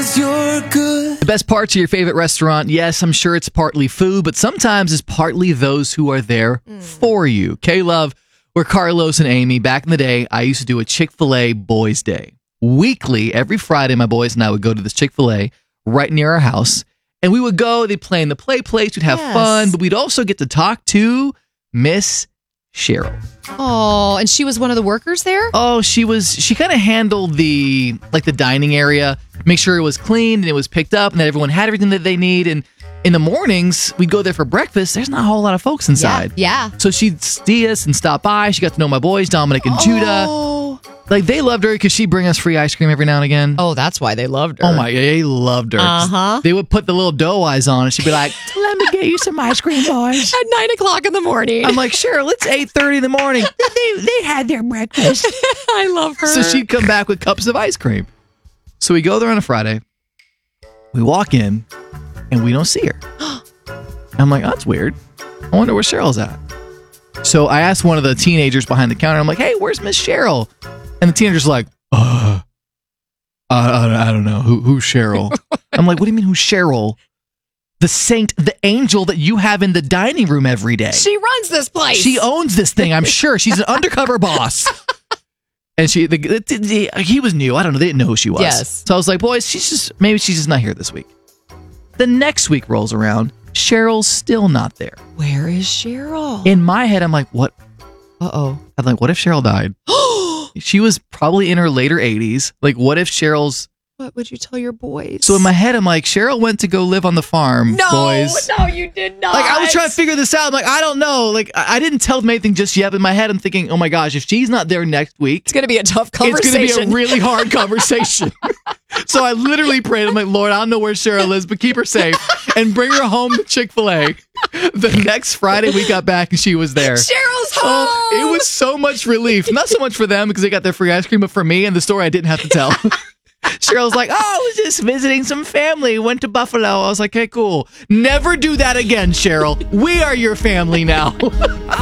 'cause you're good. The best parts of your favorite restaurant, yes, I'm sure it's partly food, but sometimes it's partly those who are there for you. K-Love, we're Carlos and Amy. Back in the day, I used to do a Chick-fil-A Boys Day. Weekly, every Friday, my boys and I would go to this Chick-fil-A right near our house, and we would go, they'd play in the play place, we'd have fun, but we'd also get to talk to Miss Cheryl. Oh, and she was one of the workers there? Oh, she kind of handled the dining area, make sure it was clean and it was picked up and that everyone had everything that they need. And in the mornings, we'd go there for breakfast. There's not a whole lot of folks inside. Yeah. So she'd see us and stop by. She got to know my boys, Dominic and Judah. Like, they loved her because she'd bring us free ice cream every now and again. Oh, that's why they loved her. Oh, my, they loved her. Uh-huh. They would put the little doe eyes on and she'd be like, let me get you some ice cream, boys. At 9 o'clock in the morning. I'm like, Cheryl, it's 8:30 in the morning. They had their breakfast. I love her. So she'd come back with cups of ice cream. So we go there on a Friday. We walk in and we don't see her. I'm like, oh, that's weird. I wonder where Cheryl's at. So I asked one of the teenagers behind the counter, I'm like, hey, where's Miss Cheryl? And the teenager's like, I don't know. Who's Cheryl? I'm like, what do you mean, who's Cheryl? The saint, the angel that you have in the dining room every day. She runs this place. She owns this thing, I'm sure. She's an undercover boss. And he was new. I don't know. They didn't know who she was. Yes. So I was like, boys, maybe she's just not here this week. The next week rolls around. Cheryl's still not there. Where is Cheryl? In my head, I'm like, what? Uh-oh. I'm like, what if Cheryl died? She was probably in her later 80s. Like, what if Cheryl's... What would you tell your boys? So in my head, I'm like, Cheryl went to go live on the farm, boys. No, you did not. Like, I was trying to figure this out. I'm like, I don't know. Like, I didn't tell them anything just yet. But in my head, I'm thinking, oh my gosh, if she's not there next week, It's going to be a tough conversation. it's going to be a really hard conversation. So I literally prayed. I'm like, Lord, I don't know where Cheryl is, but keep her safe and bring her home to Chick-fil-A. The next Friday, we got back and she was there. Cheryl's home. It was so much relief. Not so much for them because they got their free ice cream, but for me and the story I didn't have to tell. Cheryl's like, I was just visiting some family, went to Buffalo. I was like, hey, cool. Never do that again, Cheryl. We are your family now.